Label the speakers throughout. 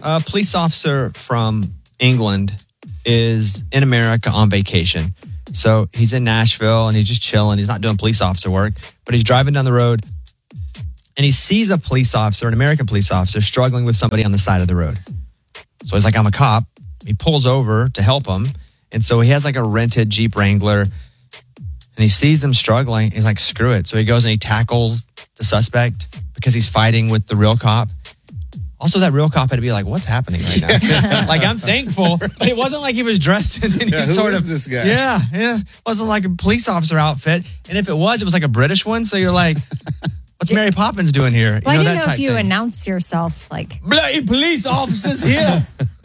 Speaker 1: A police officer from England is in America on vacation. So he's in Nashville and he's just chilling. He's not doing police officer work, but he's driving down the road and he sees a police officer, an American police officer, struggling with somebody on the side of the road. So he's like, I'm a cop. He pulls over to help him. And so he has like a rented Jeep Wrangler and he sees them struggling. He's like, screw it. So he goes and he tackles the suspect because he's fighting with the real cop. Also, that real cop had to be like, what's happening right now? Like, I'm thankful. But it wasn't like he was dressed in any sort of...
Speaker 2: this guy?
Speaker 1: Yeah. It wasn't like a police officer outfit. And if it was like a British one. So you're like, what's Mary Poppins doing here?
Speaker 3: Well, I didn't know if you announced yourself like...
Speaker 1: Bloody police officers here.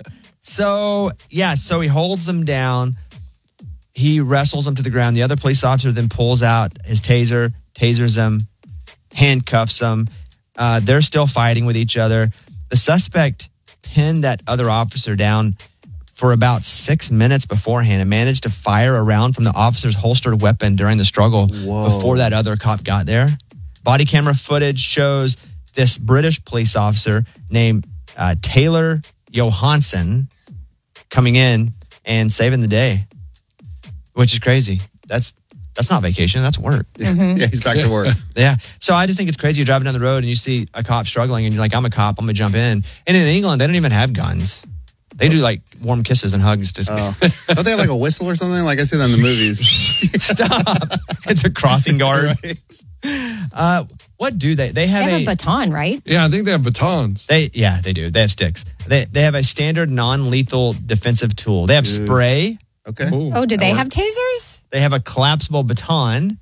Speaker 1: So he holds him down. He wrestles him to the ground. The other police officer then pulls out his taser, tasers him, handcuffs him. They're still fighting with each other. The suspect pinned that other officer down for about 6 minutes beforehand and managed to fire a round from the officer's holstered weapon during the struggle before that other cop got there. Body camera footage shows this British police officer named Taylor Johansson coming in and saving the day, which is crazy. That's not vacation. That's work.
Speaker 2: Mm-hmm. Yeah, he's back to work.
Speaker 1: Yeah. So I just think it's crazy. You're driving down the road and you see a cop struggling and you're like, I'm a cop. I'm going to jump in. And in England, they don't even have guns. They do like warm kisses and hugs. Don't
Speaker 2: they have like a whistle or something? Like I see that in the movies.
Speaker 1: Stop. It's a crossing guard. Right. What do they? They have
Speaker 3: a baton, right?
Speaker 4: Yeah, I think they have batons.
Speaker 1: They do. They have sticks. They have a standard non-lethal defensive tool. They have spray.
Speaker 2: Okay.
Speaker 4: Ooh,
Speaker 3: oh, do they have tasers?
Speaker 1: They have a collapsible baton.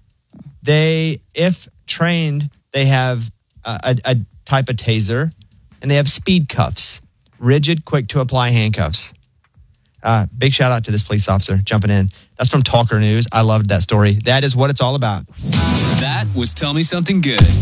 Speaker 1: If trained, they have a type of taser, and they have speed cuffs, rigid, quick to apply handcuffs. Big shout out to this police officer jumping in. That's from Talker News. I loved that story. That is what it's all about.
Speaker 5: That was Tell Me Something Good.